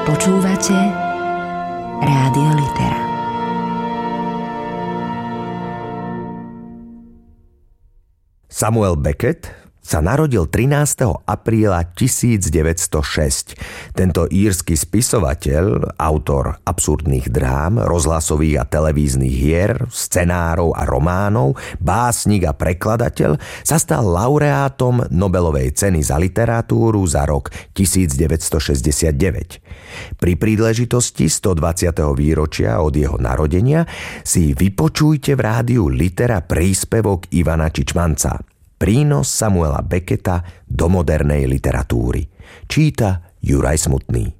Počúvate Rádio Litera. Samuel Beckett sa narodil 13. apríla 1906. Tento írsky spisovateľ, autor absurdných drám, rozhlasových a televíznych hier, scenárov a románov, básnik a prekladateľ sa stal laureátom Nobelovej ceny za literatúru za rok 1969. Pri príležitosti 120. výročia od jeho narodenia si vypočujte v rádiu Litera príspevok Ivana Čičmanca. Prínos Samuela Becketta do modernej literatúry. Číta Juraj Smutný.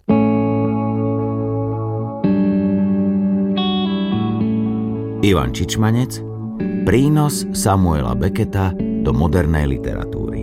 Ivan Čičmanec. Prínos Samuela Becketta do modernej literatúry.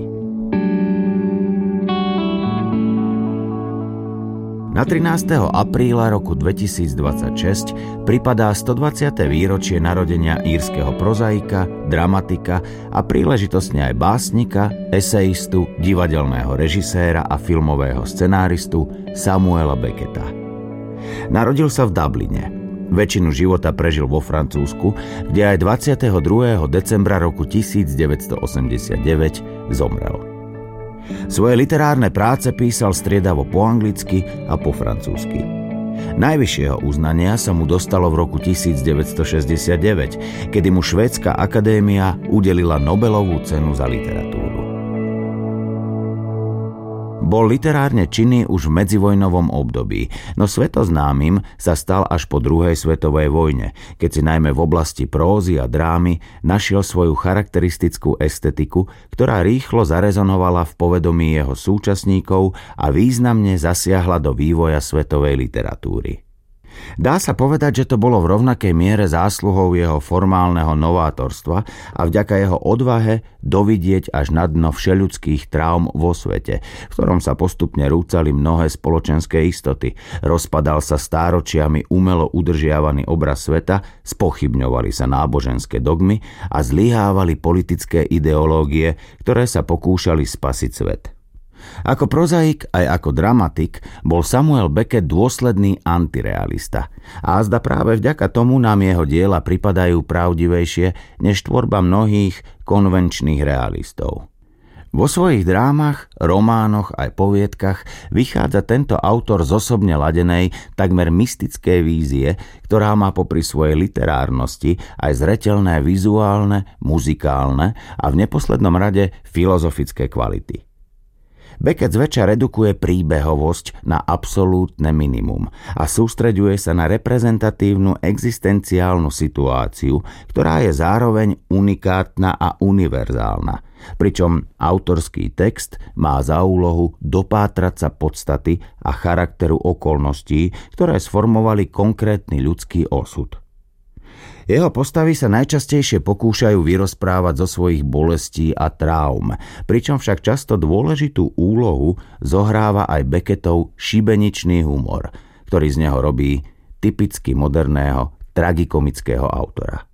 Na 13. apríla roku 2026 pripadá 120. výročie narodenia írskeho prozaika, dramatika a príležitostne aj básnika, esejistu, divadelného režiséra a filmového scenáristu Samuela Becketta. Narodil sa v Dubline. Väčšinu života prežil vo Francúzsku, kde aj 22. decembra roku 1989 zomrel. Svoje literárne práce písal striedavo po anglicky a po francúzsky. Najvyššieho uznania sa mu dostalo v roku 1969, kedy mu Švédska akadémia udelila Nobelovú cenu za literatúru. Bol literárne činný už v medzivojnovom období, no svetoznámym sa stal až po druhej svetovej vojne, keď si najmä v oblasti prózy a drámy našiel svoju charakteristickú estetiku, ktorá rýchlo zarezonovala v povedomí jeho súčasníkov a významne zasiahla do vývoja svetovej literatúry. Dá sa povedať, že to bolo v rovnakej miere zásluhou jeho formálneho novátorstva a vďaka jeho odvahe dovidieť až na dno všeľudských traum vo svete, v ktorom sa postupne rúcali mnohé spoločenské istoty, rozpadal sa stáročiami umelo udržiavaný obraz sveta, spochybňovali sa náboženské dogmy a zlyhávali politické ideológie, ktoré sa pokúšali spasiť svet. Ako prozaik aj ako dramatik bol Samuel Beckett dôsledný antirealista a azda práve vďaka tomu nám jeho diela pripadajú pravdivejšie než tvorba mnohých konvenčných realistov. Vo svojich drámach, románoch aj poviedkach vychádza tento autor z osobne ladenej, takmer mystickej vízie, ktorá má popri svojej literárnosti aj zreteľné vizuálne, muzikálne a v neposlednom rade filozofické kvality. Beckett zväčša redukuje príbehovosť na absolútne minimum a sústreďuje sa na reprezentatívnu existenciálnu situáciu, ktorá je zároveň unikátna a univerzálna, pričom autorský text má za úlohu dopátrať sa podstaty a charakteru okolností, ktoré sformovali konkrétny ľudský osud. Jeho postavy sa najčastejšie pokúšajú vyrozprávať zo svojich bolestí a traum, pričom však často dôležitú úlohu zohráva aj Beckettov šibeničný humor, ktorý z neho robí typicky moderného tragikomického autora.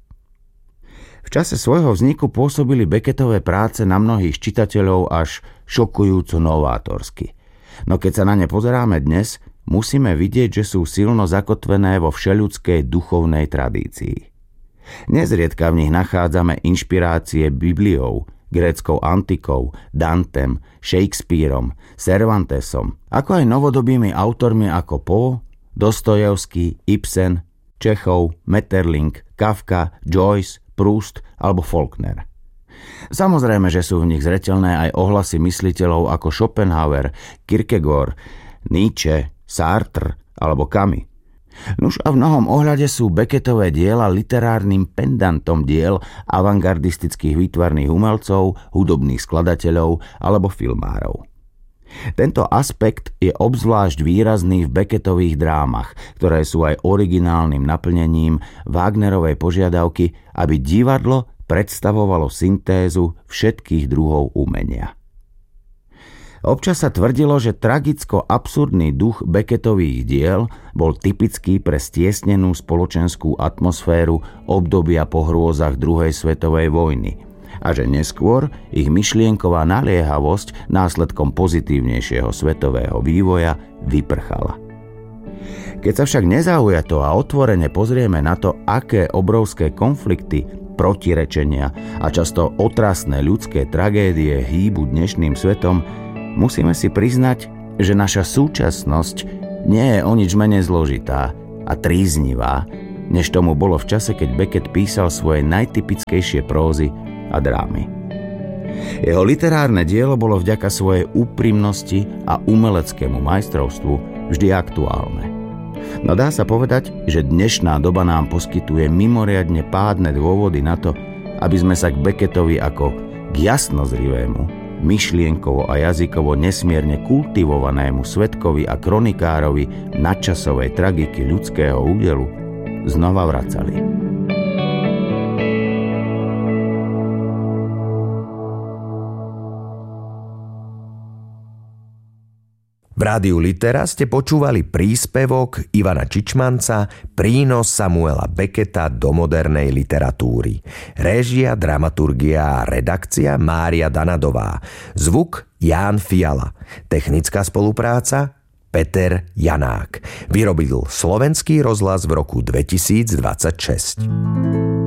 V čase svojho vzniku pôsobili Beckettové práce na mnohých čitateľov až šokujúco novátorsky. No keď sa na ne pozeráme dnes, musíme vidieť, že sú silno zakotvené vo všeľudskej duchovnej tradícii. Nezriedka v nich nachádzame inšpirácie Bibliou, gréckou antikou, Dantem, Shakespearom, Cervantesom, ako aj novodobými autormi ako Poe, Dostojevský, Ibsen, Čechov, Metterlink, Kafka, Joyce, Proust alebo Faulkner. Samozrejme, že sú v nich zreteľné aj ohlasy mysliteľov ako Schopenhauer, Kierkegaard, Nietzsche, Sartre alebo Camus. Nuž a v mnohom ohľade sú Beckettové diela literárnym pendantom diel avantgardistických výtvarných umelcov, hudobných skladateľov alebo filmárov. Tento aspekt je obzvlášť výrazný v Beckettových drámach, ktoré sú aj originálnym naplnením Wagnerovej požiadavky, aby divadlo predstavovalo syntézu všetkých druhov umenia. Občas sa tvrdilo, že tragicko-absurdný duch Beckettových diel bol typický pre stiesnenú spoločenskú atmosféru obdobia po hrôzach druhej svetovej vojny a že neskôr ich myšlienková naliehavosť následkom pozitívnejšieho svetového vývoja vyprchala. Keď sa však nezaujato a otvorene pozrieme na to, aké obrovské konflikty, protirečenia a často otrasné ľudské tragédie hýbu dnešným svetom, musíme si priznať, že naša súčasnosť nie je o nič menej zložitá a tríznivá, než tomu bolo v čase, keď Beckett písal svoje najtypickejšie prózy a drámy. Jeho literárne dielo bolo vďaka svojej úprimnosti a umeleckému majstrovstvu vždy aktuálne. No dá sa povedať, že dnešná doba nám poskytuje mimoriadne pádne dôvody na to, aby sme sa k Beckettovi ako k jasnozrivému, myšlienkovo a jazykovo nesmierne kultivovanému svedkovi a kronikárovi nadčasovej tragiky ľudského údelu znova vracali. V Rádiu Litera ste počúvali príspevok Ivana Čičmanca Prínos Samuela Becketta do modernej literatúry. Réžia, dramaturgia a redakcia Mária Danadová. Zvuk Ján Fiala. Technická spolupráca Peter Janák. Vyrobil Slovenský rozhlas v roku 2026.